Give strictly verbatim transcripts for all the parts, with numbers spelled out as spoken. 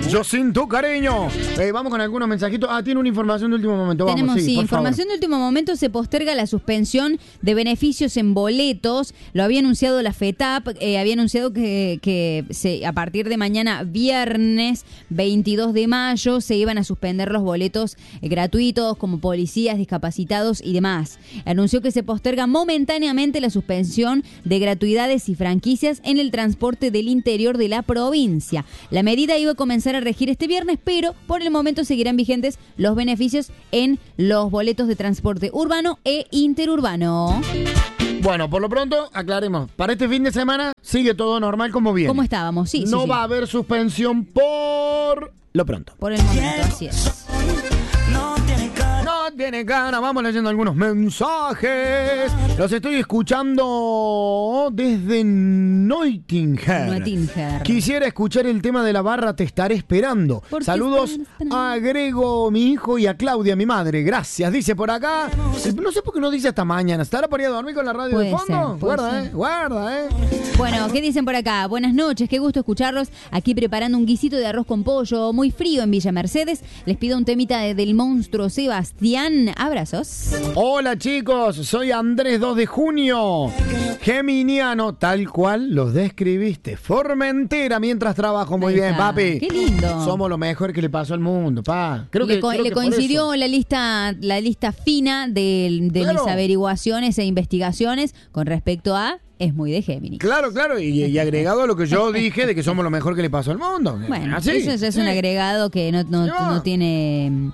Yo sin tu cariño. Eh, vamos con algunos mensajitos. Ah, tiene una información de último momento. Vamos, Tenemos, sí, sí, por información favor. de último momento. Se posterga la suspensión de beneficios en boletos. Lo había anunciado la FETAP. Eh, había anunciado que, que se, a partir de mañana, viernes veintidós de mayo, se iban a suspender los boletos eh, gratuitos como policías, discapacitados y demás. Anunció que se posterga momentáneamente la suspensión de gratuidades y franquicias en el transporte del interior de la provincia. La medida iba a comenzar a regir este viernes, pero por el momento seguirán vigentes los beneficios en los boletos de transporte urbano e interurbano. Bueno, por lo pronto, aclaremos. Para este fin de semana sigue todo normal como viene. ¿Cómo estábamos? Sí, no sí, sí. va a haber suspensión por lo pronto. Por el momento, así es. No tiene gana, vamos leyendo algunos mensajes. Los estoy escuchando desde Nottingham. Nottingham. Quisiera escuchar el tema de la barra Te estaré esperando. ¿Por qué Saludos están esperando? a Grego, mi hijo, y a Claudia, mi madre. Gracias, dice por acá. No sé por qué no dice hasta mañana. ¿Estará por ir a dormir con la radio Puede de fondo? ser, puede guarda, ser. eh, guarda, eh. Bueno, ¿qué dicen por acá? Buenas noches, qué gusto escucharlos. Aquí preparando un guisito de arroz con pollo muy frío en Villa Mercedes. Les pido un temita de, del monstruo Sebastián. Abrazos. Hola chicos, soy Andrés dos de junio, geminiano, tal cual los describiste. Formentera mientras trabajo. Muy Ahí bien, está. papi. Qué lindo. Somos lo mejor que le pasó al mundo, pa. Creo le que, co- creo le que por coincidió eso. la lista la lista fina de, de Claro. mis averiguaciones e investigaciones con respecto a es muy de Géminis. Claro, claro, y, y agregado a lo que yo dije de que somos lo mejor que le pasó al mundo. Bueno, Así, eso ya es sí. un agregado que no, no, No. no tiene...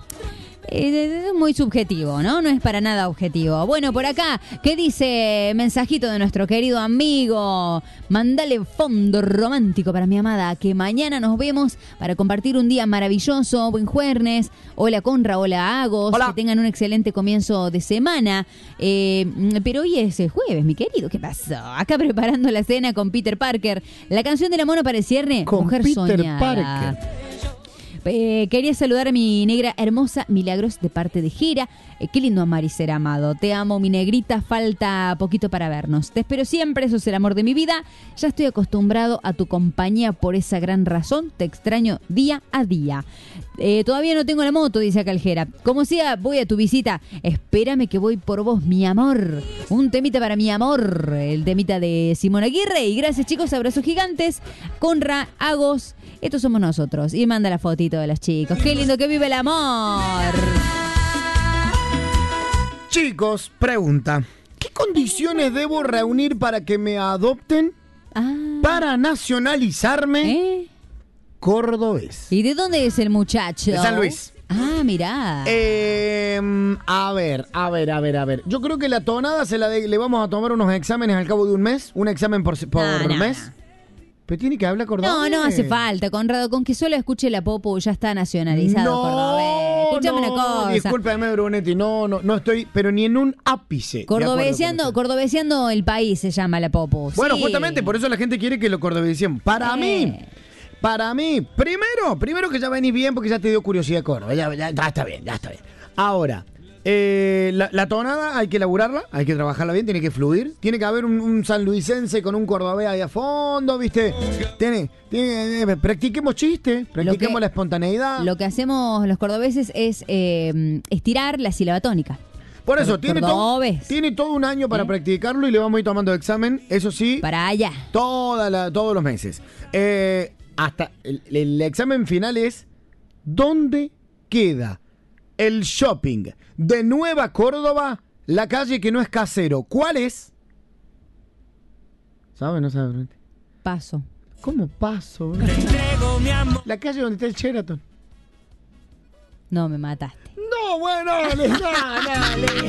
eh, Es muy subjetivo, ¿no? No es para nada objetivo. Bueno, por acá, ¿qué dice? Mensajito de nuestro querido amigo. Mándale fondo romántico para mi amada, que mañana nos vemos para compartir un día maravilloso. Buen jueves. Hola Conra, hola Agos. Hola. Que tengan un excelente comienzo de semana. Eh, pero hoy es el jueves, mi querido. ¿Qué pasó? Acá preparando la cena con Peter Parker. La canción de la mono para el cierre. Con Mujer Peter soñada. Parker. Eh, quería saludar a mi negra hermosa Milagros de parte de Jera. Eh, qué lindo amar y ser amado. Te amo, mi negrita. Falta poquito para vernos. Te espero siempre. Sos el amor de mi vida. Ya estoy acostumbrado a tu compañía por esa gran razón. Te extraño día a día. Eh, todavía no tengo la moto, dice acá el Jera. Como sea, voy a tu visita. Espérame que voy por vos, mi amor. Un temita para mi amor. El temita de Simón Aguirre. Y gracias, chicos. Abrazos gigantes. Conra, Agos. Estos somos nosotros. Y manda la fotito de los chicos. Qué lindo que vive el amor. Chicos, pregunta. ¿Qué condiciones debo reunir para que me adopten Ah, para nacionalizarme ¿eh? cordobés? ¿Y de dónde es el muchacho? De San Luis. Ah, mirá. Eh, a ver, a ver, a ver, a ver. Yo creo que la tonada se la de- le vamos a tomar unos exámenes al cabo de un mes. Un examen por, por No, no, mes. no. Pero tiene que hablar cordobés. No, no hace falta, Conrado. Con que solo escuche la Popo ya está nacionalizado No, cordobés. Escúchame no, una cosa. Discúlpeme, Brunetti. No, no, no estoy, pero ni en un ápice. de acuerdo Cordobeseando, con usted. cordobeseando el país se llama la Popo. Bueno, Sí. justamente por eso la gente quiere que lo cordobesiemos. Para Sí. mí, para mí, primero, primero que ya venís bien porque ya te dio curiosidad Córdoba. Ya, ya, ya está bien, ya está bien. Ahora, eh, la, la tonada hay que elaborarla, hay que trabajarla bien, tiene que fluir. Tiene que haber un, un sanluisense con un cordobés ahí a fondo, ¿viste? Tiene, tiene, eh, practiquemos chistes, practiquemos que- la espontaneidad. Lo que hacemos los cordobeses es eh, estirar la sílaba tónica. Por eso, Cor- tiene todo, cordobés. tiene todo un año para ¿Eh? practicarlo y le vamos a ir tomando examen, eso sí, Para allá. toda la- todos los meses. Eh, hasta el, el examen final es ¿dónde queda el shopping de Nueva Córdoba, la calle que no es Casero? ¿Cuál es? ¿Sabe? No sabe. Paso. ¿Cómo paso? La calle donde está el Sheraton. No, me mataste. No, bueno, dale, dale, dale.